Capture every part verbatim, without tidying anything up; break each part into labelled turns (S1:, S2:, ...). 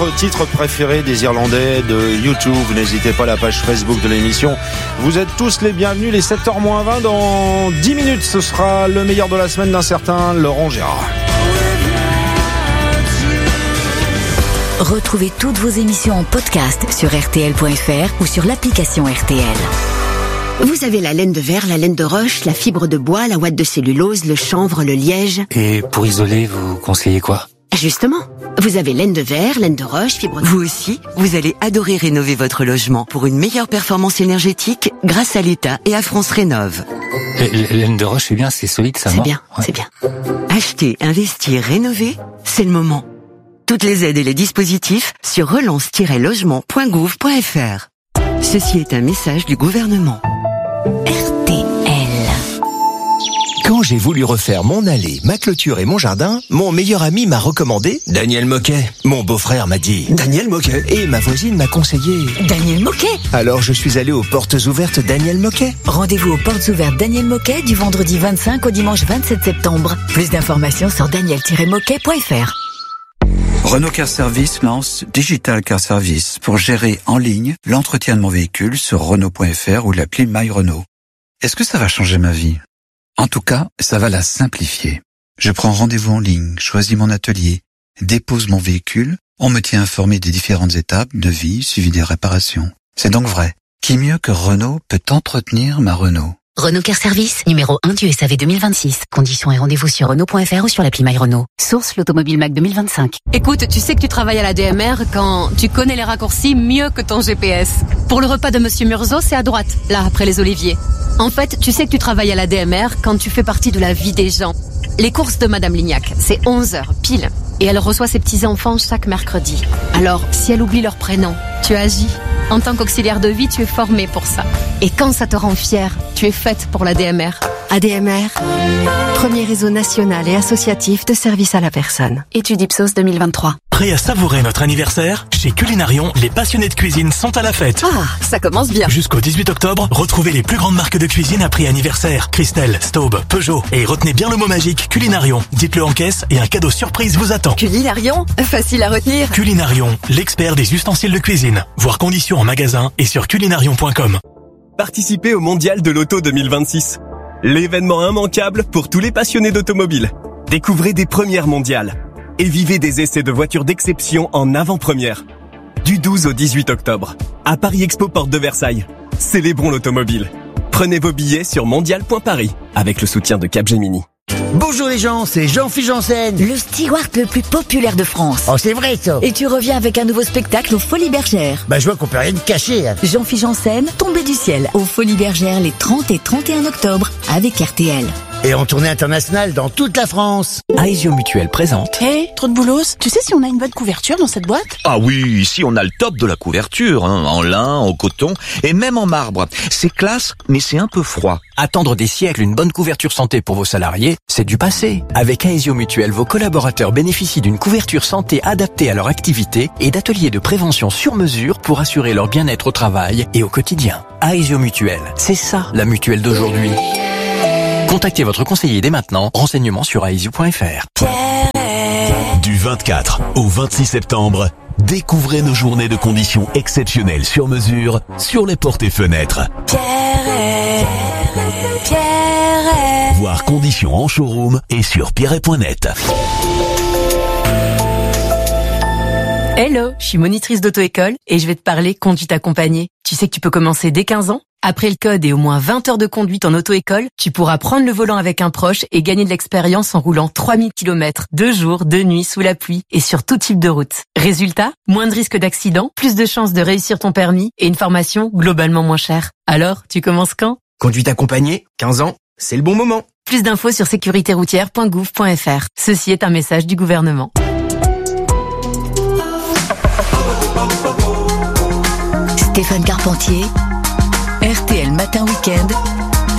S1: votre titre préféré des Irlandais de YouTube. N'hésitez pas à la page Facebook de l'émission. Vous êtes tous les bienvenus. Les sept heures moins vingt dans dix minutes. Ce sera le meilleur de la semaine d'un certain Laurent Gérard.
S2: Retrouvez toutes vos émissions en podcast sur R T L point F R ou sur l'application R T L.
S3: Vous avez la laine de verre, la laine de roche, la fibre de bois, la ouate de cellulose, le chanvre, le liège.
S4: Et pour isoler, vous conseillez quoi ?
S3: Justement, vous avez laine de verre, laine de roche, fibre de...
S5: Vous aussi, vous allez adorer rénover votre logement pour une meilleure performance énergétique grâce à l'État et à France Rénov'.
S4: La laine de roche, c'est bien, c'est solide, ça,
S3: C'est
S4: non ?
S3: bien,
S4: Ouais.
S3: c'est bien.
S5: Acheter, investir, rénover, c'est le moment. Toutes les aides et les dispositifs sur relance tiret logement point gouv point F R. Ceci est un message du gouvernement.
S2: R T L.
S6: Quand j'ai voulu refaire mon allée, ma clôture et mon jardin, mon meilleur ami m'a recommandé Daniel Moquet. Mon beau-frère m'a dit Daniel Moquet. Et ma voisine m'a conseillé
S2: Daniel Moquet.
S6: Alors je suis allé aux portes ouvertes Daniel Moquet.
S2: Rendez-vous aux portes ouvertes Daniel Moquet du vendredi vingt-cinq au dimanche vingt-sept septembre. Plus d'informations sur daniel tiret moquet point F R.
S7: Renault Car Service lance Digital Car Service pour gérer en ligne l'entretien de mon véhicule sur Renault point F R ou l'appli My Renault. Est-ce que ça va changer ma vie ? En tout cas, ça va la simplifier. Je prends rendez-vous en ligne, choisis mon atelier, dépose mon véhicule, on me tient informé des différentes étapes, devis, suivi des réparations. C'est donc vrai. Qui mieux que Renault peut entretenir ma Renault ?
S8: Renault Car Service, numéro un du S A V deux mille vingt-six. Conditions et rendez-vous sur Renault point F R ou sur l'appli My Renault. Source l'Automobile Mac deux mille vingt-cinq.
S9: Écoute, tu sais que tu travailles à la D M R quand tu connais les raccourcis mieux que ton G P S. Pour le repas de Monsieur Murzo, c'est à droite, là, après les oliviers. En fait, tu sais que tu travailles à la D M R quand tu fais partie de la vie des gens. Les courses de Madame Lignac, c'est onze heures, pile. Et elle reçoit ses petits-enfants chaque mercredi. Alors, si elle oublie leur prénom, tu agis. En tant qu'auxiliaire de vie, tu es formé pour ça. Et quand ça te rend fier, tu es faite pour la D M R.
S10: A D M R, premier réseau national et associatif de services à la personne.
S8: Étude Ipsos deux mille vingt-trois.
S11: Prêt à savourer notre anniversaire ? Chez Culinarion, les passionnés de cuisine sont à la fête.
S10: Ah, ça commence bien.
S11: Jusqu'au dix-huit octobre, retrouvez les plus grandes marques de cuisine à prix anniversaire. Christelle, Staub, Peugeot. Et retenez bien le mot magique Culinarion. Dites-le en caisse et un cadeau surprise vous attend.
S10: Culinarion, facile à retenir.
S11: Culinarion, l'expert des ustensiles de cuisine. Voir conditions en magasin et sur culinarion point com.
S12: Participez au Mondial de l'Auto deux mille vingt-six. L'événement immanquable pour tous les passionnés d'automobile. Découvrez des premières mondiales et vivez des essais de voitures d'exception en avant-première. Du douze au dix-huit octobre, à Paris Expo Porte de Versailles. Célébrons l'automobile. Prenez vos billets sur mondial point paris avec le soutien de Capgemini.
S13: Bonjour les gens, c'est Jean-Philippe Janssen.
S2: Le steward le plus populaire de France.
S13: Oh, c'est vrai ça.
S2: Et tu reviens avec un nouveau spectacle aux Folies Bergères.
S13: Bah, je vois qu'on peut rien cacher. Hein.
S2: Jean-Philippe Janssen, tombé du ciel, aux Folies Bergères les trente et trente et un octobre, avec R T L.
S13: Et en tournée internationale dans toute la France.
S4: Aesio Mutuel présente.
S14: Hé, hey, trop de boulos, tu sais si on a une bonne couverture dans cette boîte ?
S15: Ah oui, ici on a le top de la couverture, hein, en lin, en coton et même en marbre. C'est classe, mais c'est un peu froid.
S4: Attendre des siècles une bonne couverture santé pour vos salariés, c'est du passé. Avec Aesio Mutuel, vos collaborateurs bénéficient d'une couverture santé adaptée à leur activité et d'ateliers de prévention sur mesure pour assurer leur bien-être au travail et au quotidien. Aesio Mutuel, c'est ça la mutuelle d'aujourd'hui. Contactez votre conseiller dès maintenant. Renseignements sur aesio point F R.
S16: Du vingt-quatre au vingt-six septembre, découvrez nos journées de conditions exceptionnelles sur mesure sur les portes et fenêtres.
S14: Pierre, Pierre.
S16: Voir conditions en showroom et sur pierre point net.
S17: Hello, je suis monitrice d'auto-école et je vais te parler conduite accompagnée. Tu sais que tu peux commencer dès quinze ans ? Après le code et au moins vingt heures de conduite en auto-école, tu pourras prendre le volant avec un proche et gagner de l'expérience en roulant trois mille kilomètres, deux jours, deux nuits, sous la pluie et sur tout type de route. Résultat, moins de risques d'accident, plus de chances de réussir ton permis et une formation globalement moins chère. Alors, tu commences quand ?
S18: Conduite accompagnée, quinze ans, c'est le bon moment.
S17: Plus d'infos sur sécurité routière point gouv point F R. Ceci est un message du gouvernement.
S2: Stéphane Carpentier, R T L Matin Week-end, six heures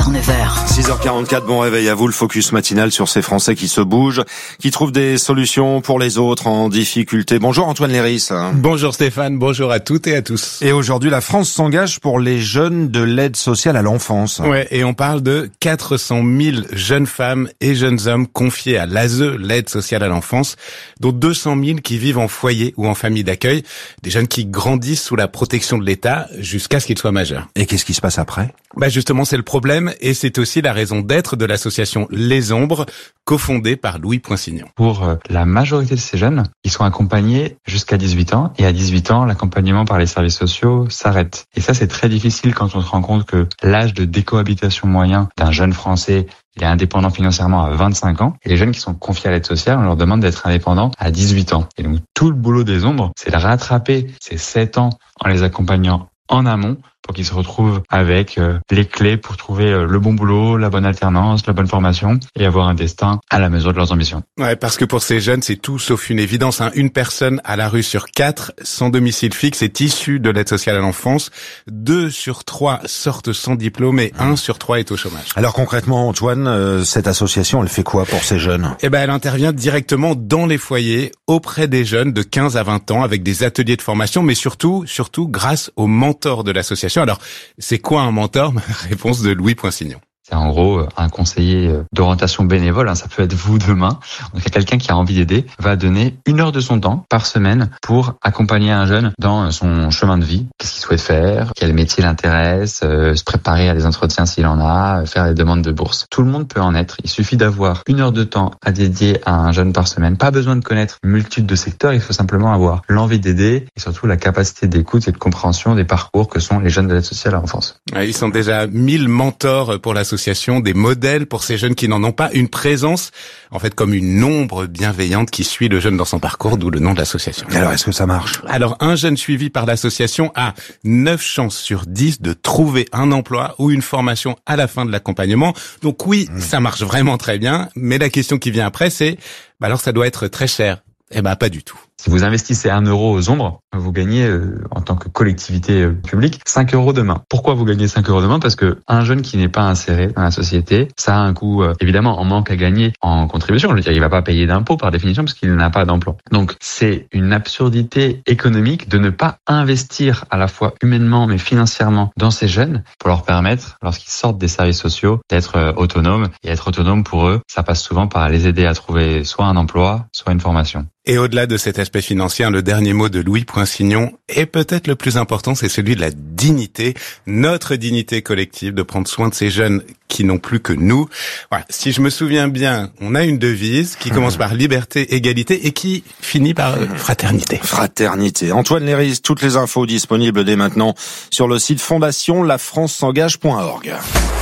S2: avant neuf heures.
S1: six heures quarante-quatre, bon réveil à vous, le focus matinal sur ces Français qui se bougent, qui trouvent des solutions pour les autres en difficulté. Bonjour Antoine Léris.
S19: Bonjour Stéphane, bonjour à toutes et à tous.
S1: Et aujourd'hui, la France s'engage pour les jeunes de l'aide sociale à l'enfance.
S19: Ouais, et on parle de quatre cent mille jeunes femmes et jeunes hommes confiés à l'A S E, l'aide sociale à l'enfance, dont deux cent mille qui vivent en foyer ou en famille d'accueil, des jeunes qui grandissent sous la protection de l'État jusqu'à ce qu'ils soient majeurs.
S1: Et qu'est-ce qui se passe après ?
S19: Bah justement, c'est le problème et c'est aussi la raison d'être de l'association Les Ombres, cofondée par Louis Poinsignon.
S20: Pour la majorité de ces jeunes, ils sont accompagnés jusqu'à dix-huit ans et à dix-huit ans, l'accompagnement par les services sociaux s'arrête. Et ça, c'est très difficile quand on se rend compte que l'âge de décohabitation moyen d'un jeune Français est indépendant financièrement à vingt-cinq ans. Et les jeunes qui sont confiés à l'aide sociale, on leur demande d'être indépendants à dix-huit ans. Et donc, tout le boulot des Ombres, c'est de rattraper ces sept ans en les accompagnant en amont pour qu'ils se retrouvent avec euh, les clés pour trouver euh, le bon boulot, la bonne alternance, la bonne formation et avoir un destin à la mesure de leurs ambitions.
S19: Ouais, parce que pour ces jeunes, c'est tout sauf une évidence. Hein. Une personne à la rue sur quatre, sans domicile fixe, est issue de l'aide sociale à l'enfance. Deux sur trois sortent sans diplôme et un sur trois est au chômage.
S1: Alors concrètement, Antoine, euh, cette association, elle fait quoi pour ces jeunes ?
S19: Eh ben, elle intervient directement dans les foyers, auprès des jeunes de quinze à vingt ans, avec des ateliers de formation, mais surtout, surtout grâce aux mentors de l'association. Alors, c'est quoi un mentor ? Réponse de Louis Poinsignon.
S20: C'est en gros un conseiller d'orientation bénévole, hein, ça peut être vous demain. Donc quelqu'un qui a envie d'aider va donner une heure de son temps par semaine pour accompagner un jeune dans son chemin de vie. Qu'est-ce qu'il souhaite faire, quel métier l'intéresse, euh, se préparer à des entretiens s'il en a, faire des demandes de bourse. Tout le monde peut en être. Il suffit d'avoir une heure de temps à dédier à un jeune par semaine. Pas besoin de connaître une multitude de secteurs, il faut simplement avoir l'envie d'aider et surtout la capacité d'écoute et de compréhension des parcours que sont les jeunes de l'aide sociale à l'enfance.
S19: Ils sont déjà mille mentors pour l'association, des modèles pour ces jeunes qui n'en ont pas, une présence en fait comme une ombre bienveillante qui suit le jeune dans son parcours, d'où le nom de l'association.
S1: Alors est-ce que ça marche ?
S19: Alors un jeune suivi par l'association a neuf chances sur dix de trouver un emploi ou une formation à la fin de l'accompagnement. Donc oui, mmh. ça marche vraiment très bien, mais la question qui vient après c'est bah alors ça doit être très cher. Eh ben pas du tout.
S20: Si vous investissez un euro aux Ombres, vous gagnez, euh, en tant que collectivité euh, publique, cinq euros demain. Pourquoi vous gagnez cinq euros demain ? Parce que un jeune qui n'est pas inséré dans la société, ça a un coût, euh, évidemment, en manque à gagner en contribution. Je veux dire, il va pas payer d'impôts par définition parce qu'il n'a pas d'emploi. Donc, c'est une absurdité économique de ne pas investir à la fois humainement mais financièrement dans ces jeunes pour leur permettre, lorsqu'ils sortent des services sociaux, d'être euh, autonomes. Et être autonome pour eux, ça passe souvent par les aider à trouver soit un emploi, soit une formation.
S19: Et au-delà de cet aspect financier, le dernier mot de Louis Poinsignon est peut-être le plus important, c'est celui de la dignité, notre dignité collective, de prendre soin de ces jeunes qui n'ont plus que nous. Voilà. Si je me souviens bien, on a une devise qui commence par liberté, égalité et qui finit par fraternité.
S1: Fraternité. Antoine Léris, toutes les infos disponibles dès maintenant sur le site fondation la france s'engage point org.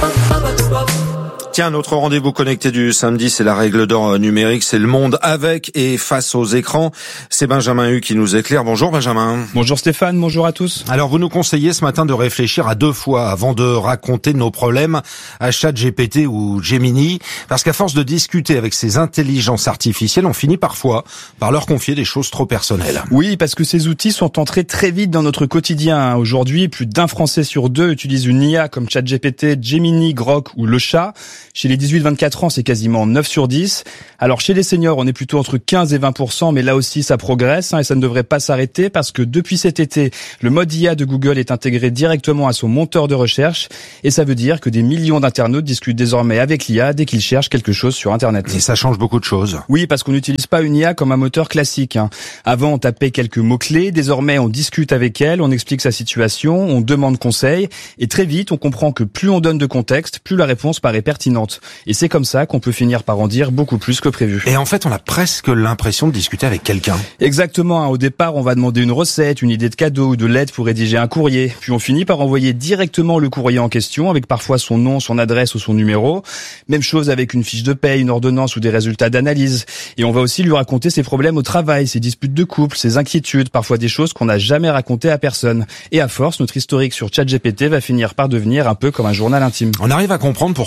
S1: Tiens, notre rendez-vous connecté du samedi, c'est la règle d'or numérique, c'est le monde avec et face aux écrans. C'est Benjamin Hu qui nous éclaire. Bonjour Benjamin.
S21: Bonjour Stéphane, bonjour à tous.
S1: Alors vous nous conseillez ce matin de réfléchir à deux fois avant de raconter nos problèmes à ChatGPT ou Gemini, parce qu'à force de discuter avec ces intelligences artificielles, on finit parfois par leur confier des choses trop personnelles.
S21: Oui, parce que ces outils sont entrés très vite dans notre quotidien. Aujourd'hui, plus d'un Français sur deux utilise une I A comme ChatGPT, Gemini, Grok ou le chat. Chez les dix-huit vingt-quatre ans, c'est quasiment neuf sur dix. Alors chez les seniors, on est plutôt entre quinze et vingt pour cent, mais là aussi ça progresse hein, et ça ne devrait pas s'arrêter parce que depuis cet été, le mode I A de Google est intégré directement à son moteur de recherche et ça veut dire que des millions d'internautes discutent désormais avec l'I A dès qu'ils cherchent quelque chose sur Internet.
S1: Et ça change beaucoup de choses.
S21: Oui, parce qu'on n'utilise pas une I A comme un moteur classique. Hein. Avant, on tapait quelques mots-clés, désormais on discute avec elle, on explique sa situation, on demande conseil et très vite on comprend que plus on donne de contexte, plus la réponse paraît pertinente. Et c'est comme ça qu'on peut finir par en dire beaucoup plus que prévu.
S1: Et en fait, on a presque l'impression de discuter avec quelqu'un.
S21: Exactement. Hein. Au départ, on va demander une recette, une idée de cadeau ou de l'aide pour rédiger un courrier. Puis on finit par envoyer directement le courrier en question avec parfois son nom, son adresse ou son numéro. Même chose avec une fiche de paie, une ordonnance ou des résultats d'analyse. Et on va aussi lui raconter ses problèmes au travail, ses disputes de couple, ses inquiétudes, parfois des choses qu'on n'a jamais racontées à personne. Et à force, notre historique sur ChatGPT va finir par devenir un peu comme un journal intime.
S1: On arrive à comprendre pourquoi est-ce qu'on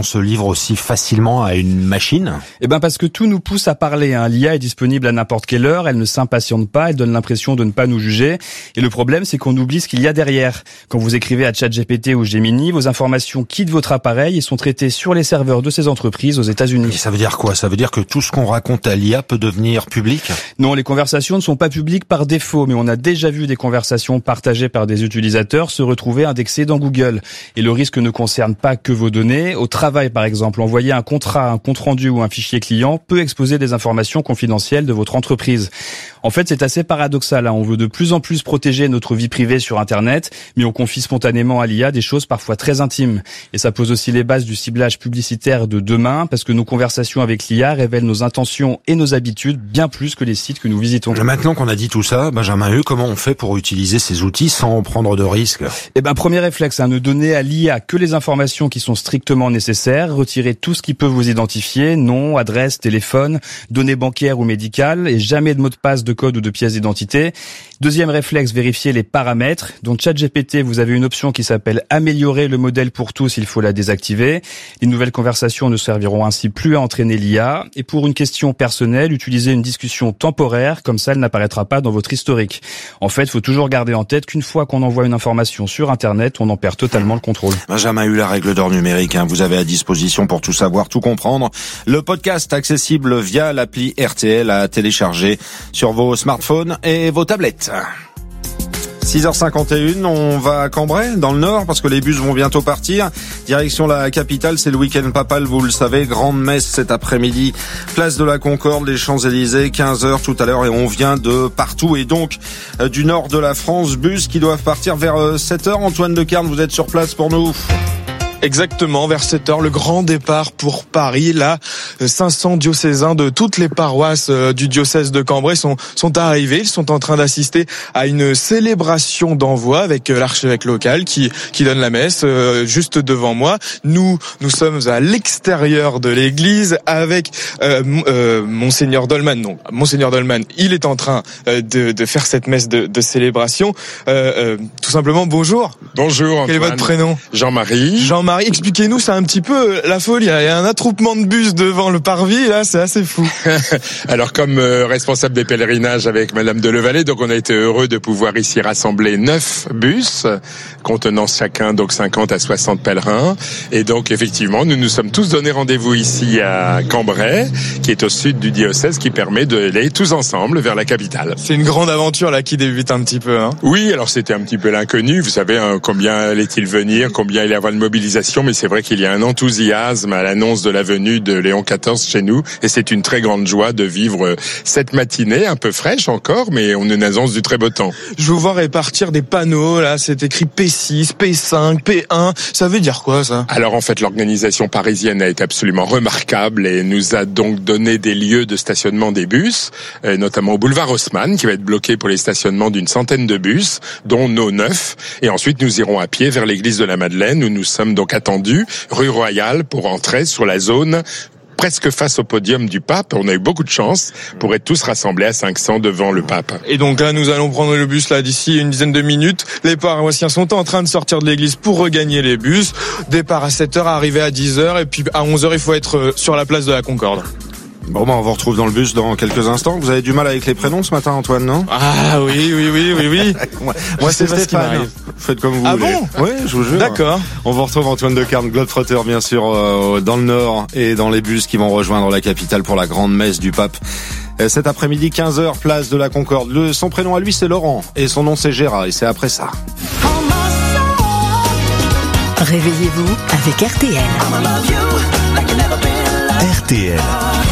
S1: on se livre aussi facilement à une machine?
S21: Eh ben parce que tout nous pousse à parler. Hein. L'I A est disponible à n'importe quelle heure, elle ne s'impatiente pas, elle donne l'impression de ne pas nous juger. Et le problème, c'est qu'on oublie ce qu'il y a derrière. Quand vous écrivez à ChatGPT ou Gemini, vos informations quittent votre appareil et sont traitées sur les serveurs de ces entreprises aux États-Unis.
S1: Et ça veut dire quoi? Ça veut dire que tout ce qu'on raconte à l'I A peut devenir public?
S21: Non, les conversations ne sont pas publiques par défaut, mais on a déjà vu des conversations partagées par des utilisateurs se retrouver indexées dans Google. Et le risque ne concerne pas que vos données. Au travail, par exemple, envoyer un contrat, un compte-rendu ou un fichier client peut exposer des informations confidentielles de votre entreprise. En fait, c'est assez paradoxal. Hein. On veut de plus en plus protéger notre vie privée sur Internet, mais on confie spontanément à l'I A des choses parfois très intimes. Et ça pose aussi les bases du ciblage publicitaire de demain, parce que nos conversations avec l'I A révèlent nos intentions et nos habitudes bien plus que les sites que nous visitons.
S1: Maintenant qu'on a dit tout ça, Benjamin Hu, comment on fait pour utiliser ces outils sans prendre de risques?
S21: Eh ben, premier réflexe, hein, ne donner à l'I A que les informations qui sont strictement nécessaires, retirer tout ce qui peut vous identifier, nom, adresse, téléphone, données bancaires ou médicales, et jamais de mot de passe, de code ou de pièce d'identité. Deuxième réflexe, vérifier les paramètres. Dans ChatGPT, vous avez une option qui s'appelle améliorer le modèle pour tous, il faut la désactiver. Les nouvelles conversations ne serviront ainsi plus à entraîner l'I A. Et pour une question personnelle, utilisez une discussion temporaire, comme ça elle n'apparaîtra pas dans votre historique. En fait, il faut toujours garder en tête qu'une fois qu'on envoie une information sur Internet, on en perd totalement le contrôle.
S1: Benjamin Hu, la règle d'or numérique, hein, vous avez à disposition pour tout savoir, tout comprendre. Le podcast accessible via l'appli R T L à télécharger sur vos smartphones et vos tablettes. six heures cinquante et une, on va à Cambrai, dans le Nord, parce que les bus vont bientôt partir. Direction la capitale, c'est le week-end papal, vous le savez. Grande messe cet après-midi, place de la Concorde, les Champs-Élysées, quinze heures tout à l'heure, et on vient de partout. Et donc, euh, du nord de la France, bus qui doivent partir vers euh, sept heures. Antoine Decarne, vous êtes sur place pour nous.
S3: Exactement, vers sept heures, le grand départ pour Paris. Là, cinq cents diocésains de toutes les paroisses du diocèse de Cambrai sont, sont arrivés. Ils sont en train d'assister à une célébration d'envoi avec l'archevêque local qui, qui donne la messe euh, juste devant moi. Nous, nous sommes à l'extérieur de l'église avec euh, euh, Monseigneur Dolman. Non, Monseigneur Dolman, il est en train euh, de, de faire cette messe de, de célébration. Euh, euh, tout simplement, bonjour.
S22: Bonjour Antoine.
S3: Quel est votre prénom?
S22: Jean-Marie.
S3: Jean-Marie. Expliquez-nous, c'est un petit peu la folie. Il y a un attroupement de bus devant le parvis, là, c'est assez fou.
S22: Alors, comme euh, responsable des pèlerinages avec Madame de Levalet, donc on a été heureux de pouvoir ici rassembler neuf bus, contenant chacun donc cinquante à soixante pèlerins. Et donc, effectivement, nous nous sommes tous donné rendez-vous ici à Cambrai, qui est au sud du diocèse, qui permet d'aller tous ensemble vers la capitale.
S3: C'est une grande aventure, là, qui débute un petit peu, hein.
S22: Oui, alors c'était un petit peu l'inconnu. Vous savez, hein, combien allait-il venir, combien il y avoir de mobilisation. Mais c'est vrai qu'il y a un enthousiasme à l'annonce de la venue de Léon quatorze chez nous, et c'est une très grande joie de vivre cette matinée, un peu fraîche encore, mais on nous annonce du très beau temps.
S3: Je vous vois répartir des panneaux, là, c'est écrit P six, P cinq, P un, ça veut dire quoi ça?
S22: Alors en fait, l'organisation parisienne a été absolument remarquable et nous a donc donné des lieux de stationnement des bus, notamment au boulevard Haussmann, qui va être bloqué pour les stationnements d'une centaine de bus, dont nos neuf, et ensuite nous irons à pied vers l'église de la Madeleine, où nous sommes donc attendu, rue Royale, pour entrer sur la zone presque face au podium du pape. On a eu beaucoup de chance pour être tous rassemblés à cinq cents devant le pape.
S3: Et donc là, nous allons prendre le bus là d'ici une dizaine de minutes. Les paroissiens sont en train de sortir de l'église pour regagner les bus. Départ à sept heures, arrivée à dix heures, et puis à onze heures, il faut être sur la place de la Concorde.
S1: Bon, bah, on vous retrouve dans le bus dans quelques instants. Vous avez du mal avec les prénoms ce matin, Antoine, non?
S3: Ah oui, oui, oui, oui, oui.
S1: moi, moi c'est Stéphane. Faites comme vous
S3: ah
S1: voulez.
S3: Ah bon?
S1: Oui, je vous jure.
S3: D'accord.
S1: On vous retrouve Antoine Decarne, Globetrotter, bien sûr, euh, dans le Nord et dans les bus qui vont rejoindre la capitale pour la grande messe du pape. Cet après-midi, quinze heures, place de la Concorde. Le, son prénom à lui, c'est Laurent. Et son nom, c'est Gérard. Et c'est après ça.
S2: Réveillez-vous avec R T L.
S16: R T L.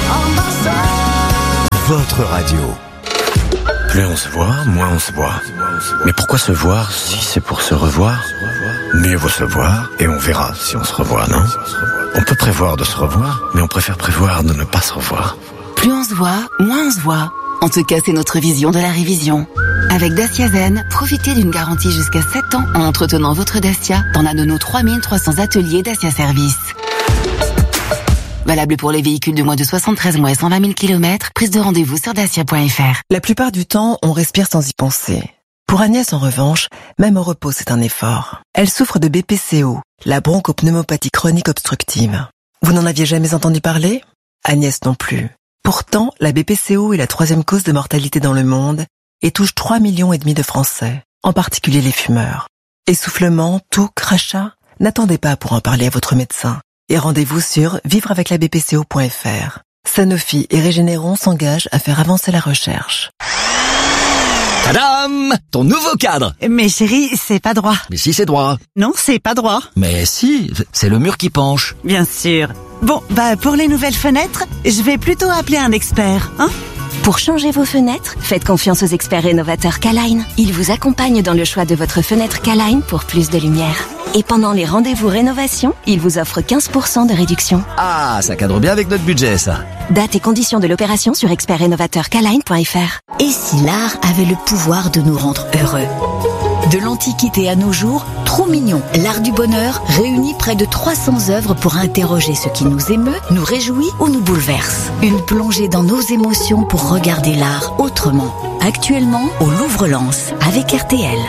S16: Votre radio.
S23: Plus on se voit, moins on se voit. Mais pourquoi se voir si c'est pour se revoir? Mieux vaut se voir et on verra si on se revoit, non? On peut prévoir de se revoir, mais on préfère prévoir de ne pas se revoir.
S8: Plus on se voit, moins on se voit. En tout cas, c'est notre vision de la révision. Avec Dacia Zen, profitez d'une garantie jusqu'à sept ans en entretenant votre Dacia dans l'un de nos trois mille trois cents ateliers Dacia Service. Valable pour les véhicules de moins de soixante-treize mois et cent vingt mille kilomètres. Prise de rendez-vous sur dacia point f r.
S24: La plupart du temps, on respire sans y penser. Pour Agnès, en revanche, même au repos, c'est un effort. Elle souffre de B P C O, la bronchopneumopathie chronique obstructive. Vous n'en aviez jamais entendu parler? Agnès non plus. Pourtant, la B P C O est la troisième cause de mortalité dans le monde et touche trois millions et demi de Français, en particulier les fumeurs. Essoufflement, toux, crachat? N'attendez pas pour en parler à votre médecin et rendez-vous sur vivre avec la b p c o point f r. Sanofi et Régénéron s'engagent à faire avancer la recherche.
S5: Tadam! Ton nouveau cadre!
S6: Mais chérie, c'est pas droit.
S5: Mais si, c'est droit.
S6: Non, c'est pas droit.
S5: Mais si, c'est le mur qui penche.
S6: Bien sûr. Bon, bah pour les nouvelles fenêtres, je vais plutôt appeler un expert, hein?
S7: Pour changer vos fenêtres, faites confiance aux experts rénovateurs K-Line. Ils vous accompagnent dans le choix de votre fenêtre K-Line pour plus de lumière. Et pendant les rendez-vous rénovation, ils vous offrent quinze pour cent de réduction.
S5: Ah, ça cadre bien avec notre budget, ça.
S7: Date et conditions de l'opération sur expert rénovateur K line point f r.
S2: Et si l'art avait le pouvoir de nous rendre heureux? De l'Antiquité à nos jours, Trop Mignon, l'art du bonheur, réunit près de trois cents œuvres pour interroger ce qui nous émeut, nous réjouit ou nous bouleverse. Une plongée dans nos émotions pour regarder l'art autrement. Actuellement, au Louvre-Lens, avec R T L.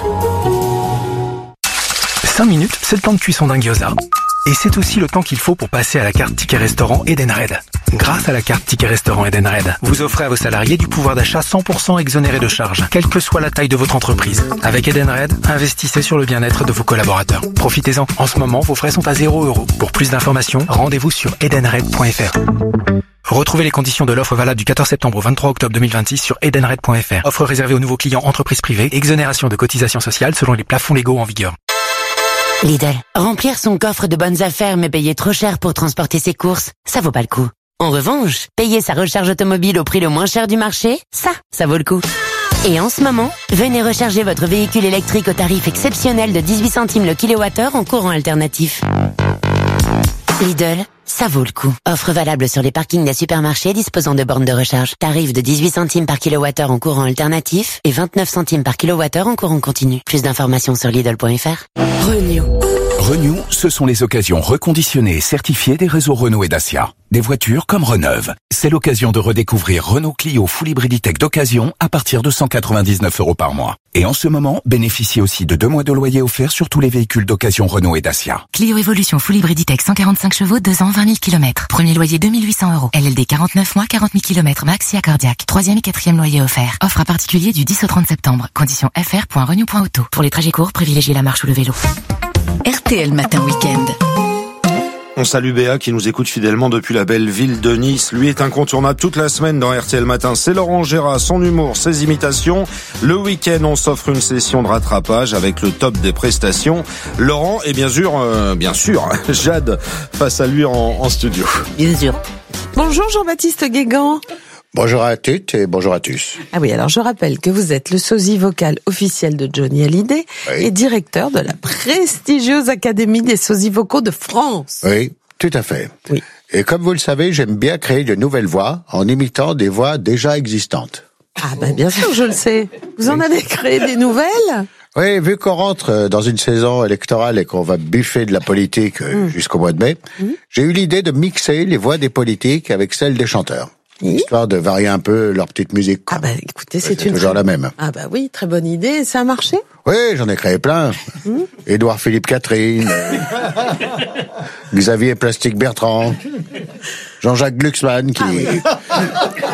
S11: cinq minutes, c'est le temps de cuisson d'un gyoza. Et c'est aussi le temps qu'il faut pour passer à la carte Ticket Restaurant Edenred. Grâce à la carte Ticket Restaurant Edenred, vous offrez à vos salariés du pouvoir d'achat cent pour cent exonéré de charges, quelle que soit la taille de votre entreprise. Avec Edenred, investissez sur le bien-être de vos collaborateurs. Profitez-en. En ce moment, vos frais sont à zéro euro. Pour plus d'informations, rendez-vous sur edenred point f r. Retrouvez les conditions de l'offre valable du quatorze septembre au vingt-trois octobre deux mille vingt-six sur edenred point f r. Offre réservée aux nouveaux clients entreprises privées, exonération de cotisations sociales selon les plafonds légaux en vigueur.
S9: Lidl, remplir son coffre de bonnes affaires mais payer trop cher pour transporter ses courses, ça vaut pas le coup. En revanche, payer sa recharge automobile au prix le moins cher du marché, ça, ça vaut le coup. Et en ce moment, venez recharger votre véhicule électrique au tarif exceptionnel de dix-huit centimes le kilowattheure en courant alternatif. Lidl, ça vaut le coup. Offre valable sur les parkings des supermarchés disposant de bornes de recharge. Tarif de dix-huit centimes par kilowattheure en courant alternatif et vingt-neuf centimes par kilowattheure en courant continu. Plus d'informations sur Lidl point f r.
S25: Renew. Renew, ce sont les occasions reconditionnées et certifiées des réseaux Renault et Dacia. Des voitures comme Reneuve. C'est l'occasion de redécouvrir Renault Clio Full Hybriditech d'occasion à partir de cent quatre-vingt-dix-neuf euros par mois. Et en ce moment, bénéficiez aussi de deux mois de loyer offerts sur tous les véhicules d'occasion Renault et Dacia.
S24: Clio Evolution Full Hybriditech cent quarante-cinq chevaux, deux ans, vingt mille kilomètres. Premier loyer deux mille huit cents euros. L L D quarante-neuf mois, quarante mille kilomètres max et accordiaque. Troisième et quatrième loyer offert. Offre à particulier du dix au trente septembre. Conditions f r point renew point auto. Pour les trajets courts, privilégiez la marche ou le vélo.
S2: R T L Matin Week-end.
S1: On salue Béa qui nous écoute fidèlement depuis la belle ville de Nice. Lui est incontournable toute la semaine dans R T L Matin. C'est Laurent Gérard, son humour, ses imitations. Le week-end, on s'offre une session de rattrapage avec le top des prestations. Laurent et bien sûr, euh, bien sûr, Jade face à lui en, en studio.
S14: Bien sûr. Bonjour Jean-Baptiste Guégan.
S26: Bonjour à toutes et bonjour à tous.
S14: Ah oui, alors je rappelle que vous êtes le sosie vocal officiel de Johnny Hallyday oui. et directeur de la prestigieuse Académie des sosies vocaux de France.
S26: Oui, tout à fait.
S14: Oui.
S26: Et comme vous le savez, j'aime bien créer de nouvelles voix en imitant des voix déjà existantes.
S14: Ah ben bien sûr, je le sais. Vous en oui. avez créé des nouvelles ?
S26: Oui, vu qu'on rentre dans une saison électorale et qu'on va buffer de la politique mmh. jusqu'au mois de mai, mmh. j'ai eu l'idée de mixer les voix des politiques avec celles des chanteurs. Histoire de varier un peu leur petite musique. Quoi.
S14: Ah bah écoutez, c'est,
S26: c'est
S14: une
S26: toujours
S14: très...
S26: la même.
S14: Ah bah oui, très bonne idée. Ça a marché ?
S26: Oui, j'en ai créé plein. Mmh. Édouard Philippe Catherine, euh... Xavier Plastique Bertrand, Jean-Jacques Glucksmann qui ah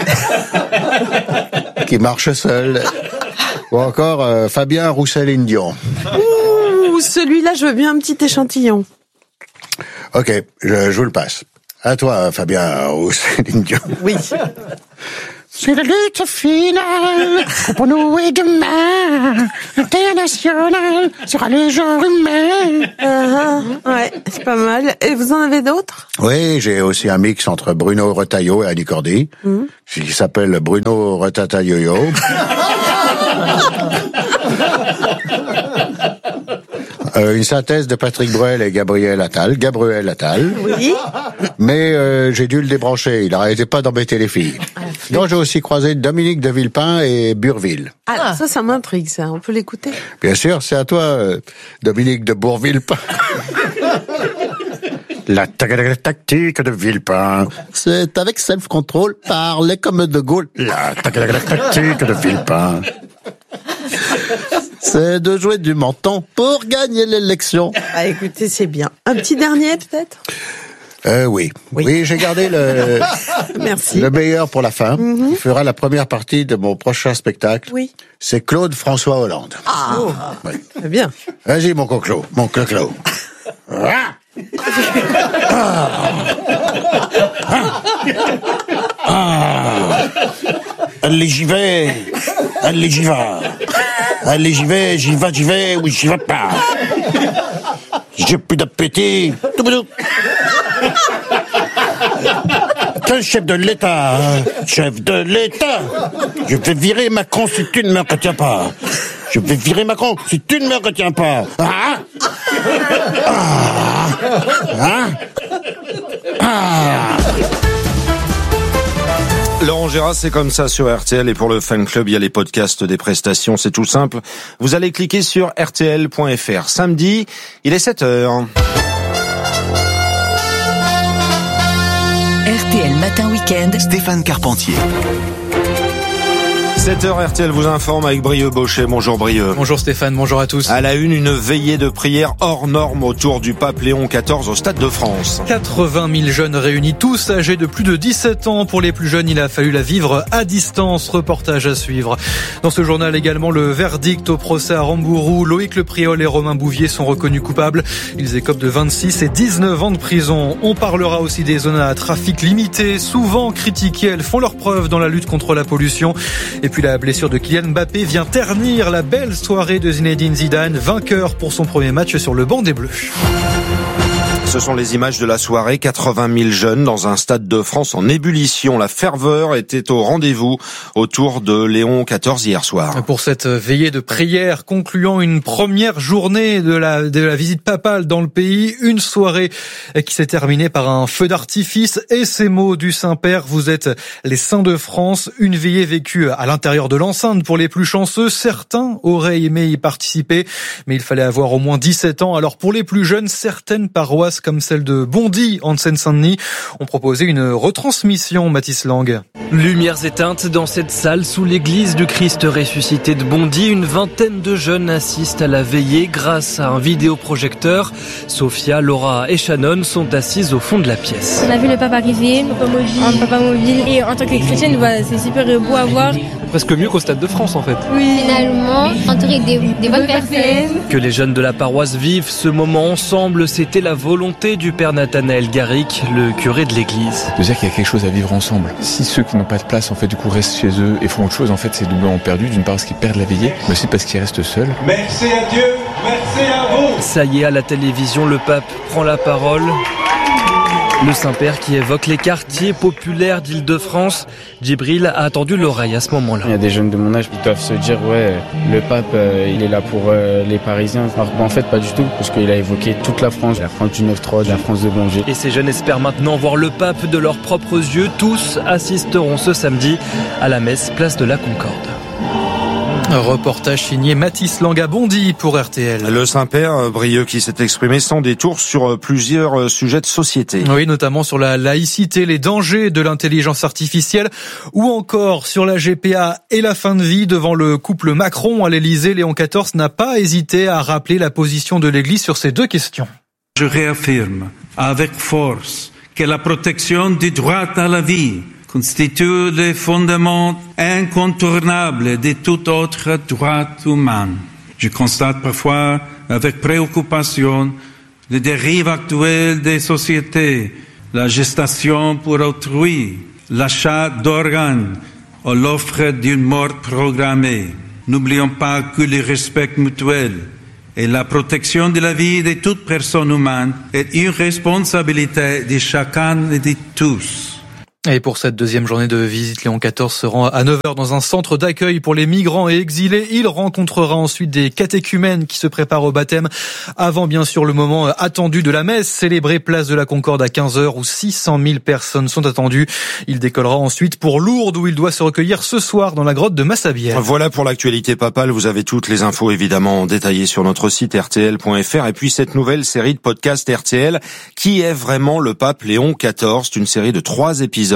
S26: oui. qui marche seul, ou encore euh, Fabien Roussel-Indion.
S14: Ouh, celui-là, je veux bien un petit échantillon.
S26: Ok, je, je vous le passe. À toi, Fabien Roussel-Indion.
S14: Oui.
S27: C'est la lutte finale pour nous et demain. L'international sera le genre humain.
S14: Uh-huh. Ouais, c'est pas mal. Et vous en avez d'autres ?
S26: Oui, j'ai aussi un mix entre Bruno Retailleau et Annie Cordy, mmh. qui s'appelle Bruno Retatayoyo. Euh, une synthèse de Patrick Bruel et Gabriel Attal, Gabriel Attal.
S14: Oui.
S26: Mais euh, j'ai dû le débrancher, il n'arrêtait pas d'embêter les filles. Ah, donc j'ai aussi croisé Dominique de Villepin et Burville.
S14: Ah, ah, ça, ça m'intrigue, ça. On peut l'écouter ?
S26: Bien sûr, c'est à toi, euh, Dominique de Bourvillepin. La tactique de Villepin. C'est avec self-control, parler comme De Gaulle. La tactique de Villepin. C'est de jouer du menton pour gagner l'élection.
S14: Ah, écoutez, c'est bien. Un petit dernier, peut-être ?
S26: Euh, oui. oui. Oui, j'ai gardé le,
S14: Merci.
S26: le meilleur pour la fin.
S14: Mm-hmm.
S26: Il fera la première partie de mon prochain spectacle.
S14: Oui.
S26: C'est Claude François Hollande.
S14: Ah, oh. Oui. Très bien.
S26: Vas-y, mon coclo, mon coclo. Ah. Ah. Ah. Allez, j'y vais. Allez, j'y vais. Allez, j'y vais, j'y vais, j'y vais, ou j'y vais pas. J'ai plus d'appétit. Quel chef de l'État, chef de l'État. Je vais virer Macron si tu ne me retiens pas. Je vais virer Macron si tu ne me retiens pas. Ah ah ah ah.
S1: Laurent Gérard, c'est comme ça sur R T L, et pour le fan club, il y a les podcasts des prestations, c'est tout simple. Vous allez cliquer sur R T L point F R. Samedi, il est sept heures.
S2: R T L Matin Week-end.
S16: Stéphane Carpentier.
S1: sept heures, R T L vous informe avec Brieux Baucher. Bonjour Brieux.
S4: Bonjour Stéphane, bonjour à tous.
S1: À la une, une veillée de prière hors norme autour du pape Léon quatorze au Stade de France.
S4: quatre-vingt mille jeunes réunis, tous âgés de plus de dix-sept ans. Pour les plus jeunes, il a fallu la vivre à distance. Reportage à suivre. Dans ce journal également, le verdict au procès à Rambourou. Loïc Lepriol et Romain Bouvier sont reconnus coupables. Ils écopent de vingt-six et dix-neuf ans de prison. On parlera aussi des zones à trafic limité, souvent critiquées. Elles font leurs preuves dans la lutte contre la pollution. Et puis la blessure de Kylian Mbappé vient ternir la belle soirée de Zinedine Zidane, vainqueur pour son premier match sur le banc des Bleus.
S1: Ce sont les images de la soirée, quatre-vingt mille jeunes dans un stade de France en ébullition. La ferveur était au rendez-vous autour de Léon quatorze hier soir.
S4: Pour cette veillée de prière concluant une première journée de la, de la visite papale dans le pays, une soirée qui s'est terminée par un feu d'artifice et ces mots du Saint-Père: vous êtes les saints de France. Une veillée vécue à l'intérieur de l'enceinte pour les plus chanceux. Certains auraient aimé y participer, mais il fallait avoir au moins dix-sept ans. Alors pour les plus jeunes, certaines paroisses comme celle de Bondy en Seine-Saint-Denis ont proposé une retransmission. Mathis Lang.
S10: Lumières éteintes dans cette salle sous l'église du Christ ressuscité de Bondy. Une vingtaine de jeunes assistent à la veillée grâce à un vidéoprojecteur. Sophia, Laura et Shannon sont assises au fond de la pièce.
S12: On a vu le pape arriver, un papa mobile, un papa mobile. Et en tant que chrétienne, bah, c'est super beau à voir.
S10: Presque mieux qu'au Stade de France en fait.
S12: Oui, finalement, entouré des, des bonnes personnes.
S10: Que les jeunes de la paroisse vivent ce moment ensemble, c'était la volonté du père Nathanaël Garrick, le curé de l'église.
S13: De dire qu'il y a quelque chose à vivre ensemble. Si ceux qui n'ont pas de place en fait du coup restent chez eux et font autre chose, en fait c'est doublement perdu, d'une part parce qu'ils perdent la veillée, mais aussi parce qu'ils restent seuls.
S15: Merci à Dieu, merci à vous.
S10: Ça y est, à la télévision, le pape prend la parole. Le Saint-Père qui évoque les quartiers populaires d'Île-de-France. Djibril a attendu l'oreille à ce moment-là.
S17: Il y a des jeunes de mon âge qui doivent se dire ouais, le pape euh, il est là pour euh, les Parisiens. Alors, ben, en fait pas du tout, parce qu'il a évoqué toute la France, la France du neuf trois, la France de Bondy.
S10: Et ces jeunes espèrent maintenant voir le pape de leurs propres yeux. Tous assisteront ce samedi à la messe place de la Concorde.
S4: Un reportage signé Mathis Lang à Bondy pour R T L.
S1: Le Saint-Père Brieux qui s'est exprimé sans détour sur plusieurs sujets de société.
S4: Oui, notamment sur la laïcité, les dangers de l'intelligence artificielle ou encore sur la G P A et la fin de vie. Devant le couple Macron à l'Élysée, Léon quatorze n'a pas hésité à rappeler la position de l'Église sur ces deux questions.
S18: Je réaffirme avec force que la protection du droit à la vie constitue le fondement incontournable de tout autre droit humain. Je constate parfois avec préoccupation les dérives actuelles des sociétés, la gestation pour autrui, l'achat d'organes ou l'offre d'une mort programmée. N'oublions pas que le respect mutuel et la protection de la vie de toute personne humaine est une responsabilité de chacun et de tous.
S4: Et pour cette deuxième journée de visite, Léon quatorze se rend à neuf heures dans un centre d'accueil pour les migrants et exilés. Il rencontrera ensuite des catéchumènes qui se préparent au baptême avant bien sûr le moment attendu de la messe célébrée place de la Concorde à quinze heures où six cent mille personnes sont attendues. Il décollera ensuite pour Lourdes où il doit se recueillir ce soir dans la grotte de Massabielle.
S1: Voilà pour l'actualité papale. Vous avez toutes les infos évidemment détaillées sur notre site R T L point F R et puis cette nouvelle série de podcasts R T L qui est vraiment le pape Léon quatorze. C'est une série de trois épisodes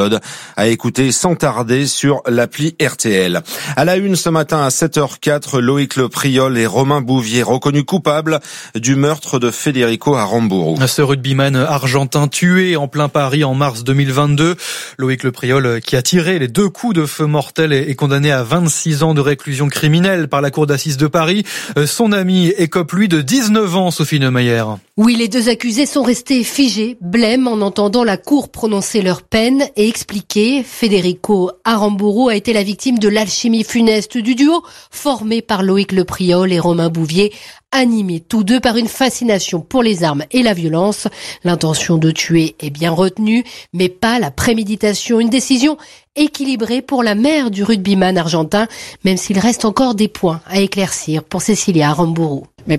S1: épisode à écouter sans tarder sur l'appli R T L. À la une ce matin à sept heures quatre, Loïc Le Priol et Romain Bouvier reconnus coupables du meurtre de Federico Aramburu.
S4: Ce rugbyman argentin tué en plein Paris en mars deux mille vingt-deux. Loïc Le Priol, qui a tiré les deux coups de feu mortels, est condamné à vingt-six ans de réclusion criminelle par la cour d'assises de Paris. Son ami écope lui de dix-neuf ans, Sophie Neumayer.
S3: Oui, les deux accusés sont restés figés, blêmes en entendant la cour prononcer leur peine et expliquer. Federico Aramburu a été la victime de l'alchimie funeste du duo formé par Loïc Le Priol et Romain Bouvier, animés tous deux par une fascination pour les armes et la violence. L'intention de tuer est bien retenue, mais pas la préméditation. Une décision équilibrée pour la mère du rugbyman argentin, même s'il reste encore des points à éclaircir pour Cecilia Aramburu.
S8: Il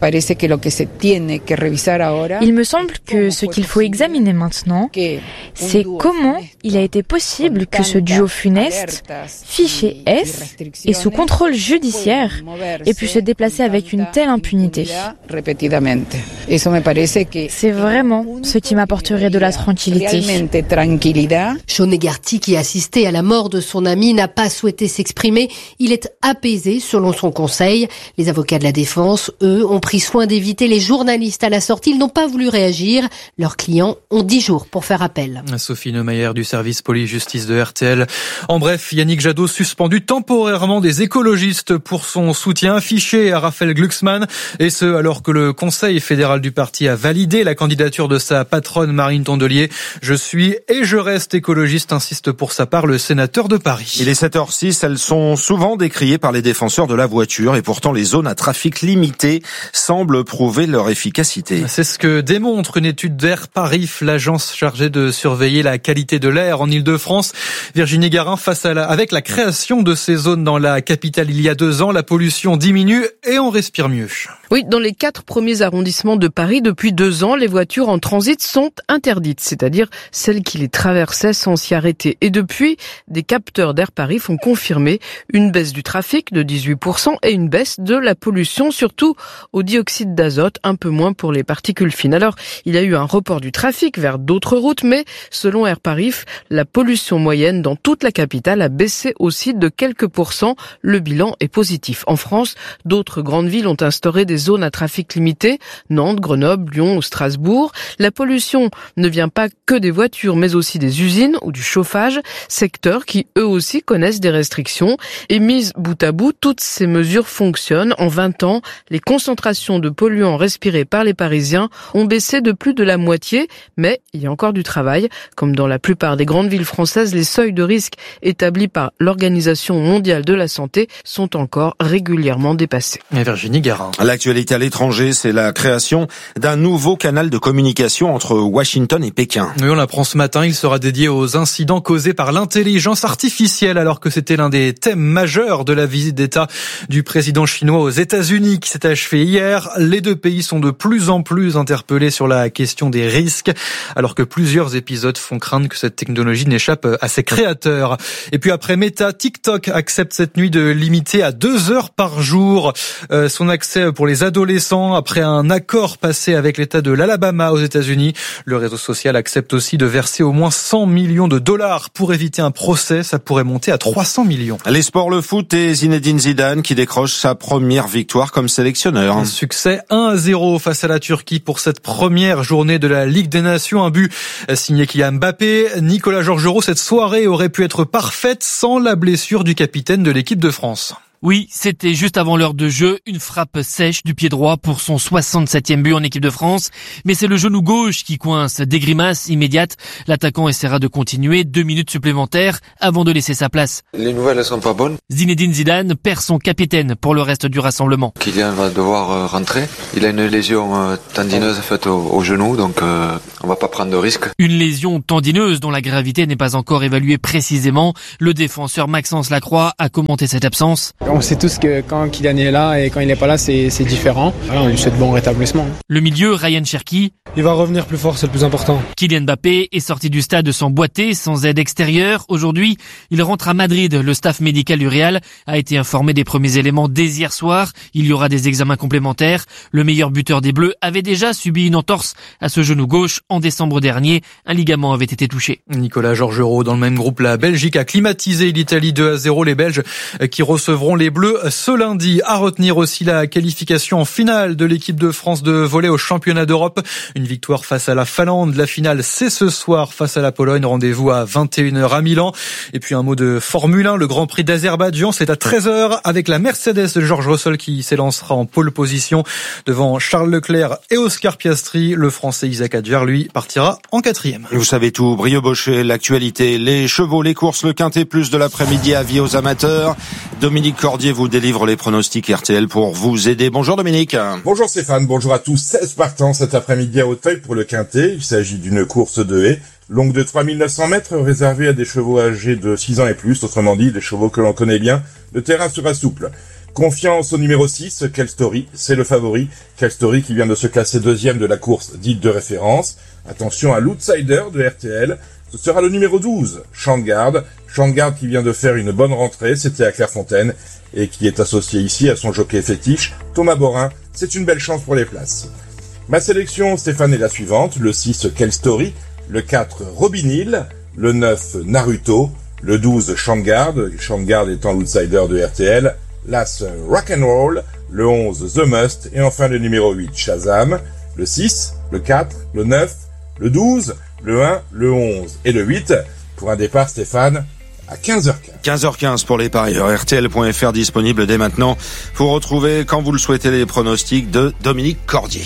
S8: me semble que ce qu'il faut examiner maintenant, c'est comment il a été possible que ce duo funeste, fiché S et sous contrôle judiciaire, ait pu se déplacer avec une telle impunité. C'est vraiment ce qui m'apporterait de la tranquillité.
S3: Sean Egarty, qui a assisté à la mort de son ami, n'a pas souhaité s'exprimer. Il est apaisé selon son conseil. Les avocats de la défense, eux, ont pris soin d'éviter les journalistes à la sortie. Ils n'ont pas voulu réagir. Leurs clients ont dix jours pour faire appel.
S4: Sophie Neumayer du service police-justice de R T L. En bref, Yannick Jadot suspendu temporairement des écologistes pour son soutien affiché à Raphaël Glucksmann. Et ce, alors que le Conseil fédéral du parti a validé la candidature de sa patronne Marine Tondelier. Je suis et je reste écologiste, insiste pour sa part le sénateur de Paris.
S1: Il est sept heures six, elles sont souvent décriées par les défenseurs de la voiture et pourtant les zones à trafic limité semblent prouver leur efficacité.
S4: C'est ce que démontre une étude d'Airparif, l'agence chargée de surveiller la qualité de l'air en Ile-de-France. Virginie Garin, face à la, avec la création de ces zones dans la capitale il y a deux ans, la pollution diminue et on respire mieux.
S14: Oui, dans les quatre premiers arrondissements de Paris, depuis deux ans, les voitures en transit sont interdites, c'est-à-dire celles qui les traversaient sans s'y arrêter. Et depuis, des capteurs d'Airparif ont confirmé une baisse du trafic de dix-huit pour cent et une baisse de la pollution, surtout au dioxyde d'azote, un peu moins pour les particules fines. Alors, il y a eu un report du trafic vers d'autres routes, mais selon Airparif, la pollution moyenne dans toute la capitale a baissé aussi de quelques pourcents. Le bilan est positif. En France, d'autres grandes villes ont instauré des zones à trafic limité, Nantes, Grenoble, Lyon ou Strasbourg. La pollution ne vient pas que des voitures, mais aussi des usines ou du chauffage, secteurs qui eux aussi connaissent des restrictions. Et mises bout à bout, toutes ces mesures fonctionnent. En vingt ans, les concentrations de polluants respirés par les Parisiens ont baissé de plus de la moitié, mais il y a encore du travail. Comme dans la plupart des grandes villes françaises, les seuils de risque établis par l'Organisation mondiale de la santé sont encore régulièrement dépassés.
S4: Et Virginie Garin.
S1: L'actualité à l'étranger, c'est la création d'un nouveau canal de communication entre Washington et Pékin.
S4: Oui, on l'apprend ce matin, il sera dédié aux incidents causés par l'intelligence artificielle, alors que c'était l'un des thèmes majeurs de la visite d'État du président chinois aux États-Unis qui s'est achevée hier. Les deux pays sont de plus en plus interpellés sur la question des risques, alors que plusieurs épisodes font craindre que cette technologie n'échappe à ses créateurs. Et puis après Meta, TikTok accepte cette nuit de limiter à deux heures par jour euh, son accès pour les adolescents après un accord passé avec l'État de l'Alabama aux États-Unis. Le réseau social accepte aussi de verser au moins cent millions de dollars pour éviter un procès. Ça pourrait monter à trois cents millions.
S1: Les sports, le foot et Zinedine Zidane qui décroche sa première victoire comme sélectionneur.
S4: Un succès un à zéro face à la Turquie pour cette première journée de la Ligue des Nations. Un but signé Kylian Mbappé. Nicolas Georgerot, cette soirée aurait pu être parfaite sans la blessure du capitaine de l'équipe de France.
S19: Oui, c'était juste avant l'heure de jeu, une frappe sèche du pied droit pour son soixante-septième but en équipe de France. Mais c'est le genou gauche qui coince. Des grimaces immédiates. L'attaquant essaiera de continuer deux minutes supplémentaires avant de laisser sa place.
S20: Les nouvelles ne sont pas bonnes.
S19: Zinedine Zidane perd son capitaine pour le reste du rassemblement.
S20: Kylian va devoir rentrer. Il a une lésion tendineuse faite au, au genou, donc euh, on va pas prendre de risques.
S19: Une lésion tendineuse dont la gravité n'est pas encore évaluée précisément. Le défenseur Maxence Lacroix a commenté cette absence.
S5: On sait tous que quand Kylian est là et quand il n'est pas là, c'est, c'est différent. Voilà, on lui souhaite bon rétablissement.
S19: Le milieu, Ryan Cherki.
S5: Il va revenir plus fort, c'est le plus important.
S19: Kylian Mbappé est sorti du stade sans boiter, sans aide extérieure. Aujourd'hui, il rentre à Madrid. Le staff médical du Real a été informé des premiers éléments dès hier soir. Il y aura des examens complémentaires. Le meilleur buteur des Bleus avait déjà subi une entorse à ce genou gauche en décembre dernier. Un ligament avait été touché.
S4: Nicolas Georgerot, dans le même groupe, la Belgique a climatisé l'Italie deux à zéro. Les Belges qui recevront les Bleus ce lundi. À retenir aussi la qualification en finale de l'équipe de France de volley au championnat d'Europe. Une victoire face à la Finlande. La finale, c'est ce soir face à la Pologne. Rendez-vous à vingt et une heures à Milan. Et puis un mot de Formule un. Le Grand Prix d'Azerbaïdjan, c'est à treize heures avec la Mercedes de George Russell qui s'élancera en pole position devant Charles Leclerc et Oscar Piastri. Le Français Isaac Adjar, lui, partira en quatrième.
S1: Vous savez tout. Brio Bochet, l'actualité, les chevaux, les courses, le quintet plus de l'après-midi, avis aux amateurs. Dominique Cordier vous délivre les pronostics R T L pour vous aider. Bonjour Dominique.
S6: Bonjour Stéphane, bonjour à tous. seize partants cet après-midi à Hautefeuille pour le quintet. Il s'agit d'une course de haies longue de trois mille neuf cents mètres réservée à des chevaux âgés de six ans et plus, autrement dit des chevaux que l'on connaît bien. Le terrain sera souple. Confiance au numéro six, Quelle Story, c'est le favori. Quelle Story qui vient de se classer deuxième de la course dite de référence. Attention à l'outsider de R T L. Ce sera le numéro douze, Chantgarde. Chantgarde qui vient de faire une bonne rentrée, c'était à Clairefontaine, et qui est associé ici à son jockey fétiche, Thomas Borin. C'est une belle chance pour les places. Ma sélection, Stéphane, est la suivante. Le six, Quelle Story. Le quatre, Robin Hill. Le neuf, Naruto. Le douze, Chantgarde. Chantgarde étant l'outsider de R T L. L'As, Rock'n'Roll. Le onze, The Must. Et enfin le numéro huit, Shazam. Le six, le quatre, le neuf, le douze, le un, le onze et le huit. Pour un départ, Stéphane, à quinze heures quinze.
S1: quinze heures quinze pour les parieurs. R T L point F R disponible dès maintenant. Pour retrouver, quand vous le souhaitez, les pronostics de Dominique Cordier.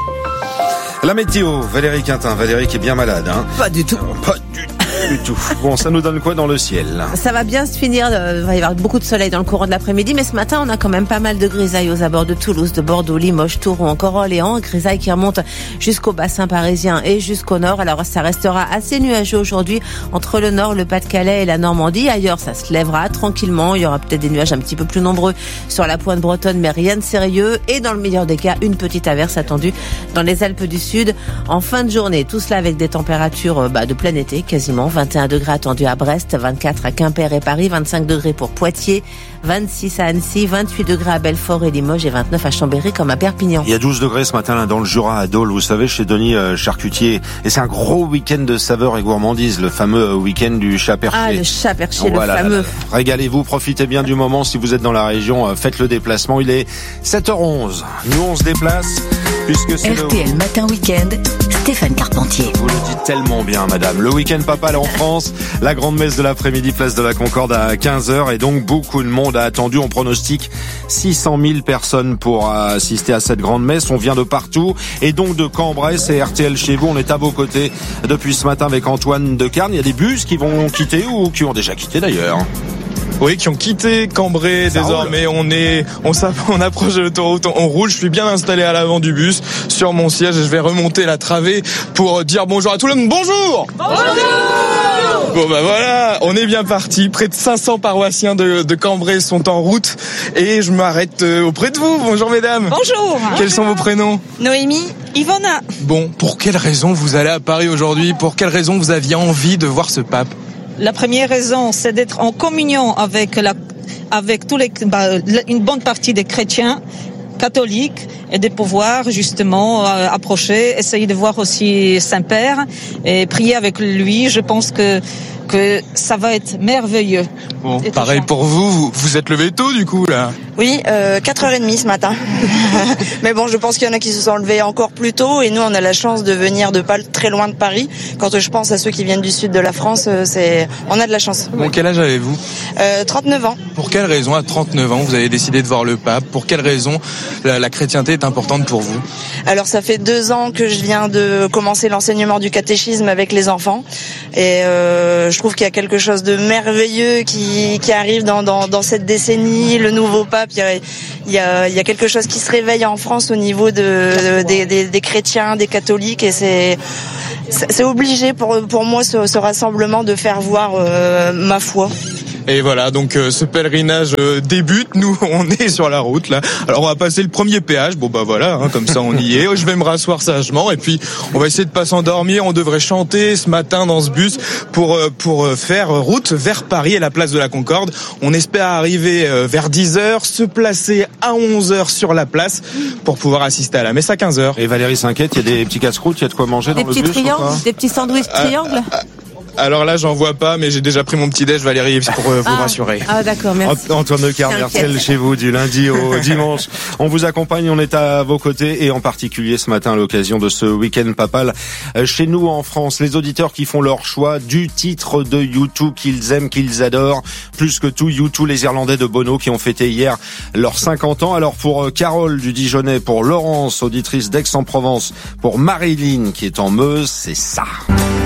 S1: La météo, Valérie Quintin. Valérie qui est bien malade, hein?
S7: Pas du tout.
S1: Pas du tout. Du tout. Bon, ça nous donne quoi dans le ciel?
S7: Ça va bien se finir, il va y avoir beaucoup de soleil dans le courant de l'après-midi, mais ce matin on a quand même pas mal de grisailles aux abords de Toulouse, de Bordeaux, Limoges, Tours ou encore Orléans, grisailles qui remontent jusqu'au bassin parisien et jusqu'au nord. Alors ça restera assez nuageux aujourd'hui entre le nord, le Pas-de-Calais et la Normandie. Ailleurs ça se lèvera tranquillement, il y aura peut-être des nuages un petit peu plus nombreux sur la pointe bretonne, mais rien de sérieux, et dans le meilleur des cas une petite averse attendue dans les Alpes du Sud en fin de journée. Tout cela avec des températures bah, de plein été quasiment. vingt et un degrés attendus à Brest, vingt-quatre à Quimper et Paris, vingt-cinq degrés pour Poitiers, vingt-six à Annecy, vingt-huit degrés à Belfort et Limoges et vingt-neuf à Chambéry comme à Perpignan.
S1: Il y a douze degrés ce matin là dans le Jura à Dole, vous savez, chez Denis euh, Charcutier. Et c'est un gros week-end de saveurs et gourmandises, le fameux week-end du chat perché.
S7: Ah, le chat perché,
S1: oh, voilà,
S7: le fameux.
S1: Là, là. Régalez-vous, profitez bien du moment. Si vous êtes dans la région, euh, faites le déplacement. Il est sept heures onze. Nous, on se déplace puisque c'est
S2: R T L
S1: le...
S2: Matin Week-end, Stéphane Carpentier.
S1: Vous le dites tellement bien, madame. Le week-end papal en France, la grande messe de l'après-midi, place de la Concorde à quinze heures. Et donc, beaucoup de monde a attendu. On pronostique six cent mille personnes pour assister à cette grande messe. On vient de partout. Et donc, de Cambrai, c'est R T L chez vous. On est à vos côtés depuis ce matin avec Antoine Decarne. Il y a des bus qui vont quitter ou qui ont déjà quitté d'ailleurs.
S11: Oui, qui ont quitté Cambrai. Ça désormais roule. on est, on, on approche de l'autoroute, on, on roule. Je suis bien installé à l'avant du bus, sur mon siège, et je vais remonter la travée pour dire bonjour à tout le monde. Bonjour. Bonjour. Bon bah voilà, on est bien parti. Près de cinq cents paroissiens de, de Cambrai sont en route et je m'arrête auprès de vous. Bonjour mesdames.
S21: Bonjour.
S11: Quels sont vos prénoms?
S21: Noémie, Yvonna.
S11: Bon, pour quelle raison vous allez à Paris aujourd'hui? Pour quelle raison vous aviez envie de voir ce pape?
S21: La première raison, c'est d'être en communion avec la, avec tous les, bah, une bonne partie des chrétiens catholiques et de pouvoir justement euh, approcher, essayer de voir aussi Saint-Père et prier avec lui. Je pense que que ça va être merveilleux.
S11: Bon, pareil pour vous, vous, vous êtes levé tôt du coup là.
S22: Oui, euh, quatre heures trente ce matin. Mais bon, je pense qu'il y en a qui se sont levés encore plus tôt et nous on a la chance de venir de pas très loin de Paris. Quand je pense à ceux qui viennent du sud de la France, c'est on a de la chance.
S11: Bon, quel âge avez-vous?
S22: euh, trente-neuf ans.
S11: Pour quelle raison à trente-neuf ans vous avez décidé de voir le pape? Pour quelle raison la, la chrétienté est importante pour vous?
S22: Alors ça fait deux ans que je viens de commencer l'enseignement du catéchisme avec les enfants et euh, je trouve qu'il y a quelque chose de merveilleux qui, qui arrive dans, dans, dans cette décennie, le nouveau pape. Il y, a, il, y a, il y a quelque chose qui se réveille en France au niveau de, des, des, des chrétiens, des catholiques, et c'est, c'est obligé pour, pour moi ce, ce rassemblement de faire voir euh, ma foi.
S11: Et voilà, donc euh, ce pèlerinage euh, débute. Nous, on est sur la route là. Alors on va passer le premier péage. Bon bah voilà, hein, comme ça on y est. Je vais me rasseoir sagement et puis on va essayer de pas s'endormir. On devrait chanter ce matin dans ce bus pour euh, pour euh, faire route vers Paris et la place de la Concorde. On espère arriver euh, vers dix heures, se placer à onze heures sur la place pour pouvoir assister à la messe à quinze heures.
S1: Et Valérie s'inquiète, il y a des petits casse-croûtes, il y a de quoi manger
S7: Des
S1: dans le
S7: petits
S1: bus
S7: triangles, des petits sandwichs triangles.
S11: Ah, ah, Alors là, j'en vois pas, mais j'ai déjà pris mon petit déj, Valérie, pour euh, vous
S7: ah,
S11: rassurer.
S7: Ah d'accord, merci.
S1: Antoine Decaire, Merciel chez vous du lundi au dimanche. On vous accompagne, on est à vos côtés et en particulier ce matin à l'occasion de ce week-end papal chez nous en France. Les auditeurs qui font leur choix du titre de U deux qu'ils aiment, qu'ils adorent. Plus que tout, U deux, les Irlandais de Bono qui ont fêté hier leurs cinquante ans. Alors pour Carole du Dijonais, pour Laurence, auditrice d'Aix-en-Provence, pour Marilyn qui est en Meuse, c'est ça.